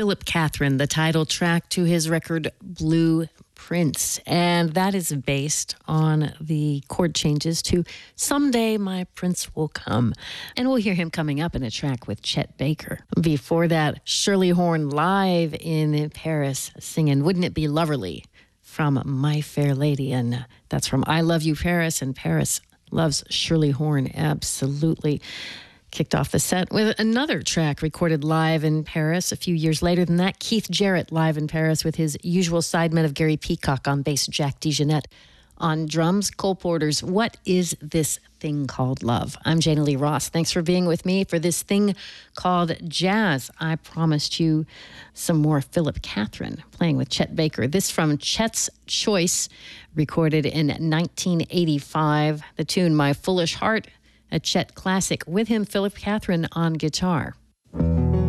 Philip Catherine, the title track to his record Blue Prince. And that is based on the chord changes to Someday My Prince Will Come. And we'll hear him coming up in a track with Chet Baker. Before that, Shirley Horn live in Paris singing Wouldn't It Be Loverly from My Fair Lady. And that's from I Love You, Paris. And Paris loves Shirley Horn, absolutely. Kicked off the set with another track recorded live in Paris a few years later than that. Keith Jarrett live in Paris with his usual sidemen of Gary Peacock on bass, Jack DeJohnette on drums. Cole Porter's What Is This Thing Called Love? I'm Jana Lee Ross. Thanks for being with me for this thing called jazz. I promised you some more Philip Catherine playing with Chet Baker. This from Chet's Choice, recorded in 1985. The tune My Foolish Heart, a Chet classic. With him, Philip Catherine on guitar.